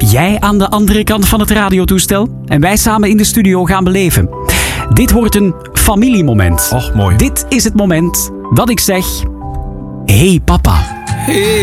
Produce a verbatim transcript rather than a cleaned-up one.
jij aan de andere kant van het radiotoestel en wij samen in de studio gaan beleven. Dit wordt een familiemoment. Och, mooi. Dit is het moment dat ik zeg... Hey papa. Hey.